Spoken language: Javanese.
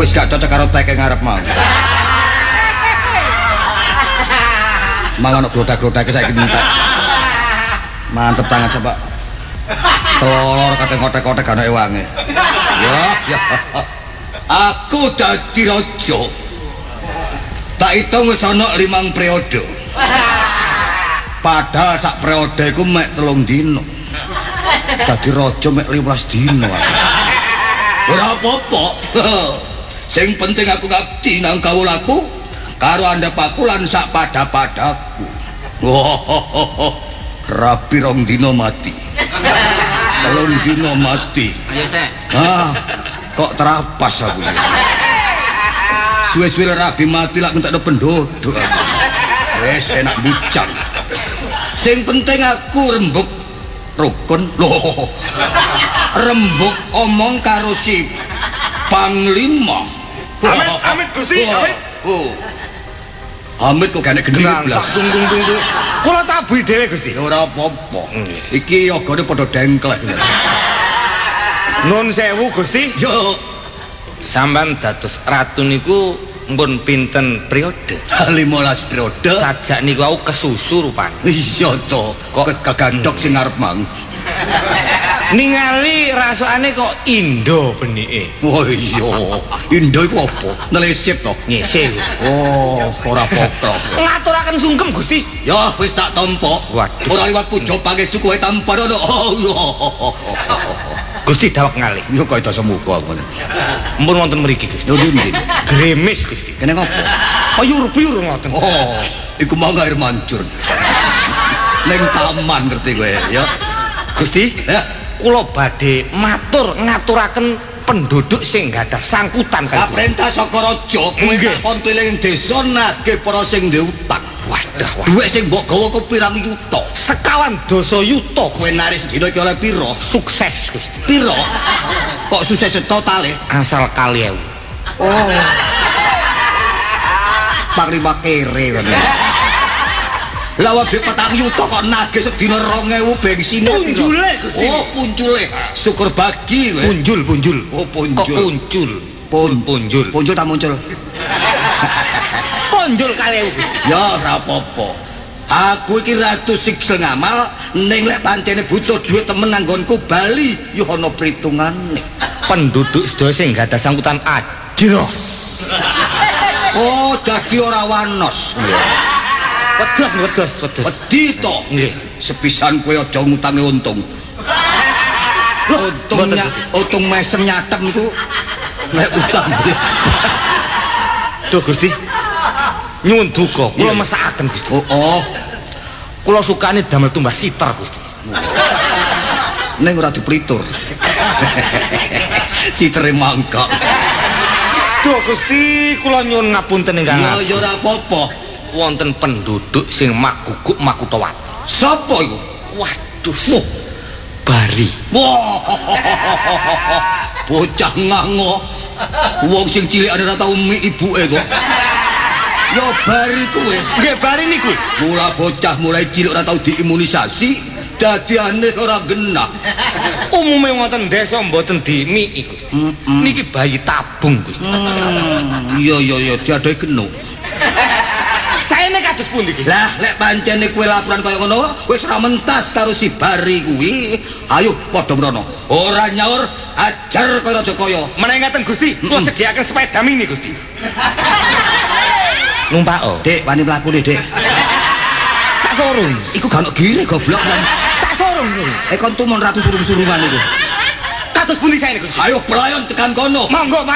Wis gak cocok karo teke ngarep mau. Mangan glodak-glodak saiki entek. Mantep banget Pak. Telur kate kotek-kotek ana ewange. Ya. Aku dadi raja. Tak hitung wis ana 5 periode. Padahal sak periode iku mek 3 dino. Dadi raja mek 15 dino. Ora apa-apa. Sing penting aku ngabdi nang kawulaku karo andhapaku lan sak pada-padaku. Rapi 2 dino mati. 3 dino mati. Ayo sek. Kok terapas aku. Suwe-suwe rabi mati lak entek penduduk. Wes enak bicang. Sing penting aku rembug rukun. Loh. Rembug omong karo si Panglima. Amit Gusti, amit. Amit kok gak gendhi blas. Tunggu. Kula tabuhi dhewe Gusti. Ora apa-apa. Iki yogane padha dengklek. Nun sewu Gusti. Yo, Sampeyan dados ratu niku mpun pinten periode? 15 periode. Sajak niku aku kesusu rupane. Iya to, kok kegandhok sing arep mang. Ningali rasane kok Indo benike. Oh iya, Indo iku apa? Nelesit to. Nyisih. Oh, ora pokro. Ngaturaken sungkem Gusti. Ya wis tak tampa. Waduh. Ora liwat pujo pangestu kowe tampa ngono. Oh iya. Gusti dawek ngalih. Yo kaya dasa muka aku. Mpun wonten mriki Gusti. Yo ndi? Gremis Gusti. Kene ngopo? Payur-payur ngoten. Oh, iku mau air mancur. Ning taman ngerti kowe ya. Gusti, Ya. kula badhe matur ngaturaken penduduk sing gadah sangkutan Ka kali. perintah saka raja kowe Nggih. takon eling desa nagih para sing duwe utang. Wadah. Duit sing mbok gawa ku pirang yuta. Sekawan dosa yuta Kowe narik sedina iki oleh pira? sukses Gusti. Pira? Kok sukses totale? Asal kali ewu. Oh. Panglima kere ngono. Lah wae 4 yuta kok nagih sedina 2000 bensin. Punjule, Gusti. Oh, punjule. Syukur bagi kowe. Punjul. Oh, Kok punjul. punjul. Punjul tak muncul. Punjul kali ewu. Ya ora apa-apa. Aku iki ratu siksel ngamal ning lek pancene butuh duit temen nanggonku Bali yo ana pritungane. Penduduk sedaya sing gadah sangkutan ajros. Oh, dadi ora wanos. Wedos. Wedi to. Nggih. Sepisan kowe aja ngutangi untung. Untungnya, untung mesem nyatem iku nek utang. Duh Gusti. Nyuwun duka, kula mesakaken Gusti. Oh, Kula sukane damel tumbas siter Gusti. ning ora diplitur. Sitere mangkok. Duh Gusti, kula nyuwun ngapunten ingkang Ya ya ora apa-apa. wonten penduduk sing makguguk makutawati. Sapa iku? Waduh. Wah, Bari. wah. Bocah ngango. Wong sing cilik ora tau mi ibuke kok. Ya bari kuwe. Nggih bari niku. Mula bocah mulai cilik ora tau diimunisasi, dadi aneh ora genah. Umume wonten desa mboten dimiki Gusti. Niki bayi tabung Gusti. Iya diadoi genuk. Saene kados pundi Gusti? Lah lek pancene kowe laporan kaya ngono, wis ora mentas karo si Bari kuwi. Ayo padha mrono. Ora nyaur, ajar kaya raja kaya. Menawi ngaten Gusti, kula sediaken sepeda mini Gusti. Numpak oh. Dek, wani mlakune, Dek. Tak sorong. Iku gak ono gire goblok kan. Tak sorong. Kon tumun ratu surung-surungan iku. Kados pundi saene Gusti? Ayo pelayon tekan kono. Monggo